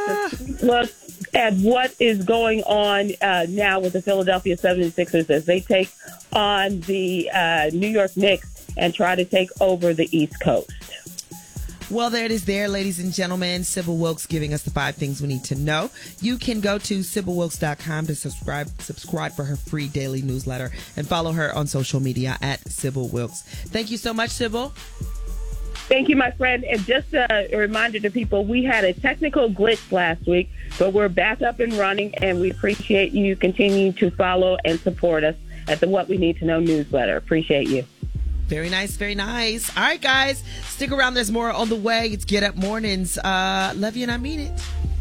a look at what is going on now with the Philadelphia 76ers as they take on the New York Knicks and try to take over the East Coast. Well, there it is there, ladies and gentlemen. Sybil Wilkes giving us the 5 things we need to know. You can go to SybilWilkes.com to subscribe for her free daily newsletter and follow her on social media at Sybil Wilkes. Thank you so much, Sybil. Thank you, my friend. And just a reminder to people, we had a technical glitch last week, but we're back up and running, and we appreciate you continuing to follow and support us at the What We Need to Know newsletter. Appreciate you. Very nice, very nice. All right, guys, stick around. There's more on the way. It's Get Up Mornings. Love you and I mean it.